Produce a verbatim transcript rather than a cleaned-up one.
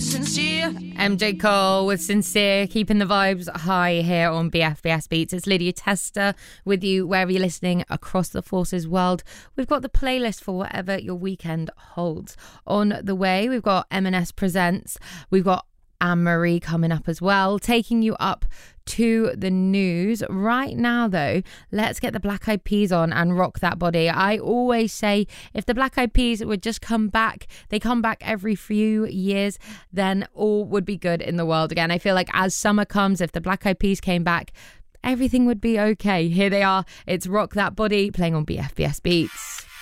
Sincere. M J Cole with Sincere, keeping the vibes high here on B F B S Beats. It's Lydia Tester with you wherever you're listening across the Forces world. We've got the playlist for whatever your weekend holds. On the way, we've got M and S Presents. We've got Anne-Marie coming up as well, taking you up to the news. Right now, though, let's get the Black Eyed Peas on and rock that body. I always say if the Black Eyed Peas would just come back, they come back every few years, then all would be good in the world again. I feel like as summer comes, if the Black Eyed Peas came back, everything would be okay. Here they are. It's Rock That Body playing on B F B S Beats.